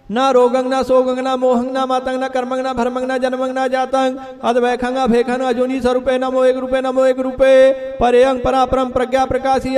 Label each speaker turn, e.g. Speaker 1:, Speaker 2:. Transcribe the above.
Speaker 1: ना रोगंग ना सोगंग ना मोहंग ना मातंग ना कर्मंग ना भरमंग ना जन्मंग ना जातंग अद वैखंग भेखंग अजोनी स्वरूपे नमो एक रूपे परेयंग परापरम प्रज्ञा प्रकाशी